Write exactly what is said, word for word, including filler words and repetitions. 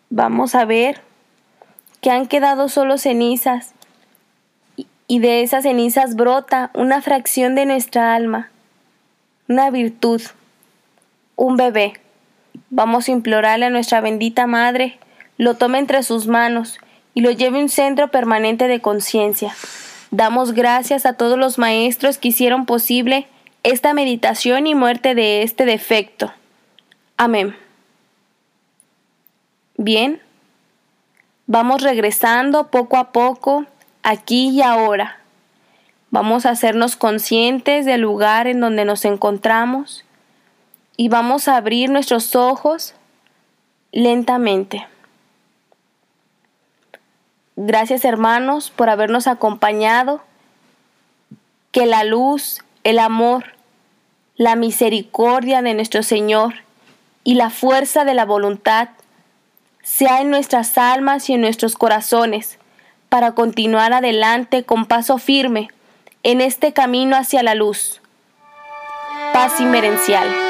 vamos a ver que han quedado solo cenizas y de esas cenizas brota una fracción de nuestra alma, una virtud, un bebé. Vamos a implorarle a nuestra bendita Madre, lo tome entre sus manos y lo lleve a un centro permanente de conciencia. Damos gracias a todos los maestros que hicieron posible esta meditación y muerte de este defecto. Amén. Bien, vamos regresando poco a poco, aquí y ahora. Vamos a hacernos conscientes del lugar en donde nos encontramos y vamos a abrir nuestros ojos lentamente. Gracias, hermanos, por habernos acompañado. Que la luz, el amor, la misericordia de nuestro Señor y la fuerza de la voluntad sea en nuestras almas y en nuestros corazones para continuar adelante con paso firme en este camino hacia la luz. Paz inmerencial.